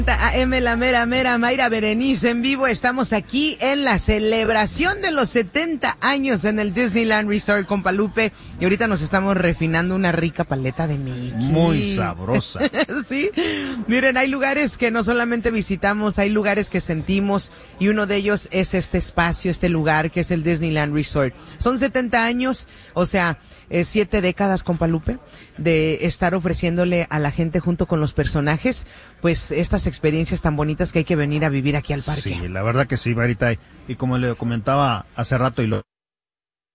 AM, la mera Mayra Berenice en vivo. Estamos aquí en la celebración de los 70 años en el Disneyland Resort Compalupe y ahorita nos estamos refinando una rica paleta de Mickey. Muy sabrosa. Sí, miren, hay lugares que no solamente visitamos, hay lugares que sentimos y uno de ellos es este espacio, este lugar que es el Disneyland Resort. Son 70 años, o sea, 7 décadas, Compalupe, de estar ofreciéndole a la gente junto con los personajes, pues estas experiencias tan bonitas que hay que venir a vivir aquí al parque. Sí, la verdad que sí, Marita. Y como le comentaba hace rato y lo